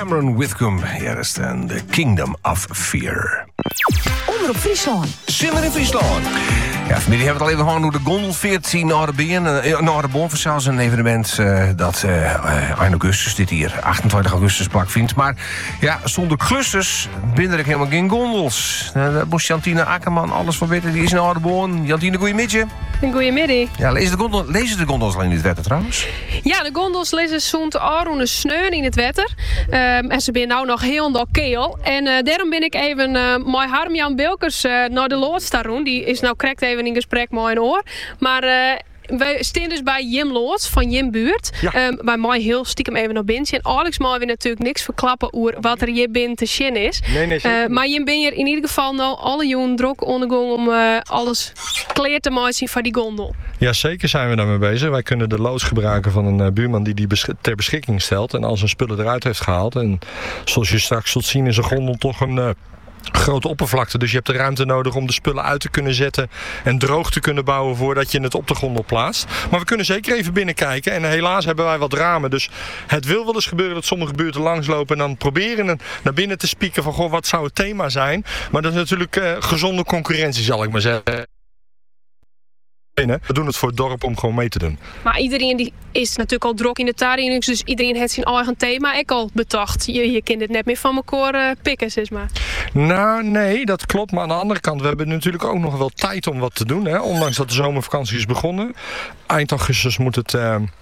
Cameron Whitcomb. Hier is dan The Kingdom of Fear. Omroep Friesland. Simmer in Friesland. Ja, vanmiddag hebben we het al even gehad hoe de gondel 14 naar de boom. Zelfs een evenement dat 1 augustus, dit hier, 28 augustus plakvindt. Maar ja, zonder clusters binnen ik helemaal geen gondels. Daar moest Jantine Akkerman alles van weten. Die is naar de boom. Jantine, goeiemiddag. Goeiemiddag. Ja, lezen de gondels alleen in het wetter trouwens? Ja, de gondels lezen zo'n de sneeuw in het wetter. En ze zijn nou nog heel door keel. En daarom ben ik even met Harm-Jan Bilkers naar de Loods doen. Die is nou correct even in gesprek met een oor. Maar we staan dus bij Jim Loods van Jim Buurt. Ja. Bij mij heel stiekem even naar binnen. En Alex mag weer natuurlijk niks verklappen over wat er hier binnen te zien is. Nee, maar Jim ben hier in ieder geval nou alle jongen druk ondergang om alles klaar te maken voor die gondel. Ja, zeker zijn we daarmee bezig. Wij kunnen de loods gebruiken van een buurman die ter beschikking stelt en al zijn spullen eruit heeft gehaald. En zoals je straks zult zien is een gondel toch een grote oppervlakte. Dus je hebt de ruimte nodig om de spullen uit te kunnen zetten en droog te kunnen bouwen voordat je het op de gondel plaatst. Maar we kunnen zeker even binnenkijken. En helaas hebben wij wat ramen. Dus het wil wel eens gebeuren dat sommige buurten langslopen en dan proberen naar binnen te spieken van goh, wat zou het thema zijn. Maar dat is natuurlijk gezonde concurrentie, zal ik maar zeggen. We doen het voor het dorp om gewoon mee te doen. Maar iedereen die is natuurlijk al druk in de tuin, dus iedereen heeft zijn eigen thema. Ik al bedacht. Je kunt het net meer van elkaar pikken, zeg maar. Nou, nee, dat klopt. Maar aan de andere kant, we hebben natuurlijk ook nog wel tijd om wat te doen. Hè? Ondanks dat de zomervakantie is begonnen. Eind augustus moet het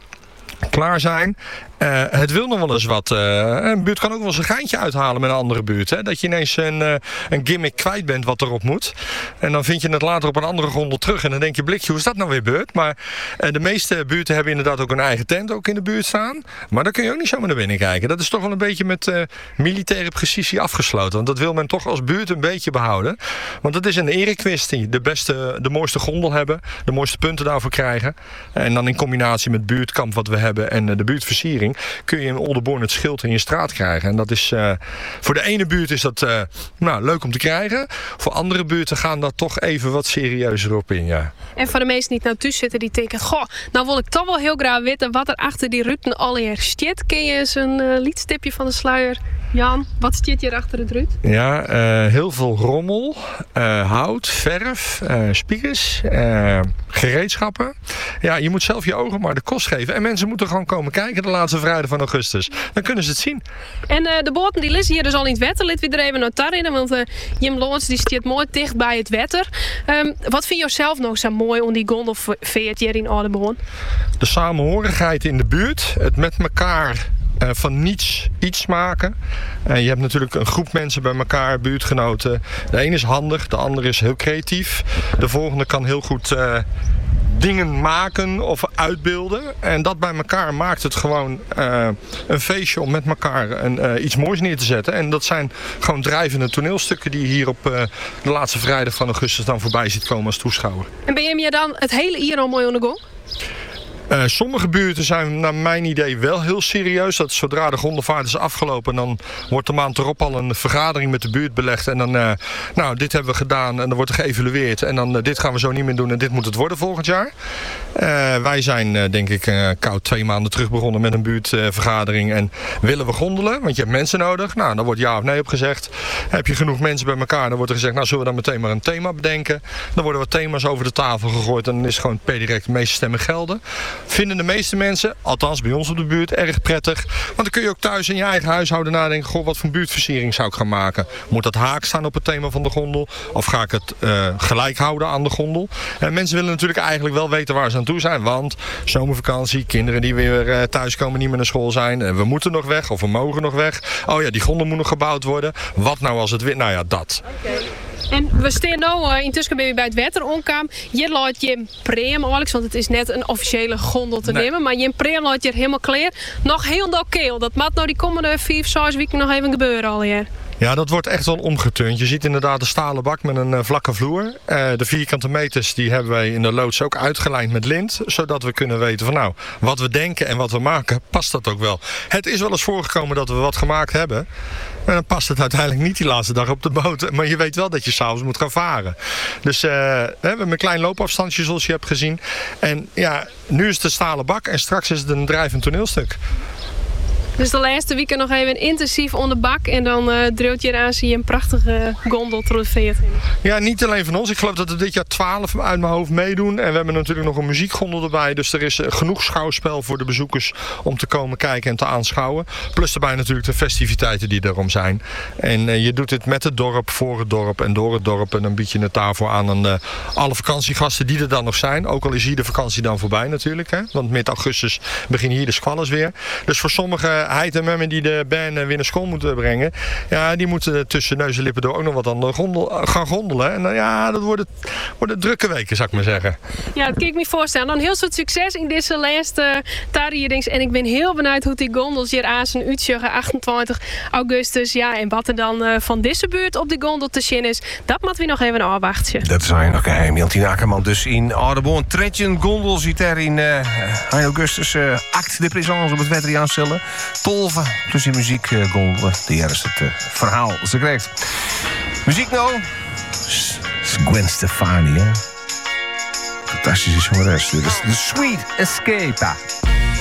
klaar zijn. Het wil nog wel eens wat. Een buurt kan ook wel eens een geintje uithalen met een andere buurt. Hè? Dat je ineens een gimmick kwijt bent wat erop moet. En dan vind je het later op een andere gondel terug. En dan denk je, blikje, hoe is dat nou weer beurt? Maar de meeste buurten hebben inderdaad ook een eigen tent ook in de buurt staan. Maar daar kun je ook niet zomaar naar binnen kijken. Dat is toch wel een beetje met militaire precisie afgesloten. Want dat wil men toch als buurt een beetje behouden. Want het is een erekwestie. De mooiste gondel hebben. De mooiste punten daarvoor krijgen. En dan in combinatie met buurtkamp wat we hebben en de buurtversiering kun je in Oldenborn het schild in je straat krijgen. En dat is voor de ene buurt is dat leuk om te krijgen. Voor andere buurten gaan dat toch even wat serieuzer op in, ja. En voor de meesten die nou tussen zitten, die denken, goh, nou wil ik toch wel heel graag weten wat er achter die ruiten alweer zit. Ken je eens een liedstipje van de sluier? Jan, wat zit hier achter het ruut? Ja, heel veel rommel, hout, verf, spiekers, gereedschappen. Ja, je moet zelf je ogen maar de kost geven. En mensen moeten gewoon komen kijken de laatste vrijdag van augustus. Dan kunnen ze het zien. En de boten die liggen hier dus al in het wetter. Laten we er even naar daarin. Want Jim Loods die staat mooi dicht bij het wetter. Wat vind je zelf nog zo mooi om die gondel veert hier in Oldenborn? De samenhorigheid in de buurt. Het met elkaar van niets iets maken. Je hebt natuurlijk een groep mensen bij elkaar, buurtgenoten. De een is handig, de ander is heel creatief. De volgende kan heel goed dingen maken of uitbeelden. En dat bij elkaar maakt het gewoon een feestje om met elkaar iets moois neer te zetten. En dat zijn gewoon drijvende toneelstukken die je hier op de laatste vrijdag van augustus dan voorbij ziet komen als toeschouwer. En ben je dan het hele jaar al mooi aan de gang? Sommige buurten zijn naar mijn idee wel heel serieus. Dat zodra de gondelvaart is afgelopen, dan wordt de maand erop al een vergadering met de buurt belegd. En dan, dit hebben we gedaan en dan wordt er geëvalueerd. En dan, dit gaan we zo niet meer doen en dit moet het worden volgend jaar. Wij zijn, denk ik, koud 2 maanden terug begonnen met een buurtvergadering. En willen we gondelen? Want je hebt mensen nodig. Nou, dan wordt ja of nee op gezegd. Heb je genoeg mensen bij elkaar, dan wordt er gezegd, nou, zullen we dan meteen maar een thema bedenken. Dan worden wat thema's over de tafel gegooid en dan is gewoon per direct de meeste stemmen gelden. Vinden de meeste mensen, althans bij ons op de buurt, erg prettig. Want dan kun je ook thuis in je eigen huishouden nadenken, goh, wat voor buurtversiering zou ik gaan maken? Moet dat haak staan op het thema van de gondel? Of ga ik het gelijk houden aan de gondel? Mensen willen natuurlijk eigenlijk wel weten waar ze aan toe zijn. Want zomervakantie, kinderen die weer thuiskomen, niet meer naar school zijn. We moeten nog weg of we mogen nog weg. Oh ja, die gondel moet nog gebouwd worden. Wat nou als het weer... Nou ja, dat. Okay. En we staan nu intussen bij het wetter omkwam. Je laat je preem, Alex, want het is net een officiële gondel te nemen. Maar je preem laat je helemaal klaar. Nog heel keel. Dat moet nou die komende 4, 6 weken nog even gebeuren alweer. Ja, dat wordt echt wel omgeturnd. Je ziet inderdaad de stalen bak met een vlakke vloer. De vierkante meters die hebben wij in de loods ook uitgelijnd met lint. Zodat we kunnen weten van nou, wat we denken en wat we maken, past dat ook wel. Het is wel eens voorgekomen dat we wat gemaakt hebben. En dan past het uiteindelijk niet die laatste dag op de boot. Maar je weet wel dat je s'avonds moet gaan varen. Dus we hebben een klein loopafstandje zoals je hebt gezien. En ja, nu is het de stalen bak en straks is het een drijvend toneelstuk. Dus de laatste weken nog even intensief onder bak. En dan dreelt je eraan zie je een prachtige gondel door de veert. Ja, niet alleen van ons. Ik geloof dat er dit jaar 12 uit mijn hoofd meedoen. En we hebben natuurlijk nog een muziekgondel erbij. Dus er is genoeg schouwspel voor de bezoekers om te komen kijken en te aanschouwen. Plus daarbij natuurlijk de festiviteiten die erom zijn. En je doet het met het dorp, voor het dorp en door het dorp. En dan bied je het daarvoor aan alle vakantiegasten die er dan nog zijn. Ook al is hier de vakantie dan voorbij natuurlijk. Hè? Want mid augustus beginnen hier de squallers weer. Dus voor sommige heid en memmen die de band weer naar school moeten brengen. Ja, die moeten tussen neus en lippen door ook nog wat aan de gaan gondelen. En ja, dat worden drukke weken, zou ik maar zeggen. Ja, dat kan ik me voorstellen. Dan heel veel succes in deze laatste tarriedings. En ik ben heel benieuwd hoe die gondels hier aan zijn uitzeggen 28 augustus. Ja, en wat er dan van deze buurt op de gondel te zien is, dat moeten we nog even afwachten. Dat zijn nog Miltien Akkerman dus in Oudeborn. Tretjen gondel ziet er in augustus act de présence op het wetter aanstellen. Tolven, plus die muziek gondelen. Die is het verhaal ze krijgt. Muziek nou? Gwen Stefani, hè? Fantastische zangeres. Dit is The Sweet Escape.